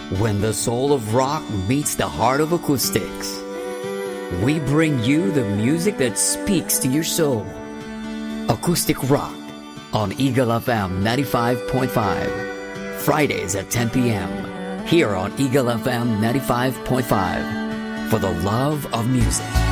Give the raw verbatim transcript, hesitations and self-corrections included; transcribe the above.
When the soul of rock meets the heart of acoustics, we bring you the music that speaks to your soul. Acoustic Rock on Eagle F M ninety-five point five. Fridays at ten p.m. here on Eagle F M ninety-five point five. For the love of music.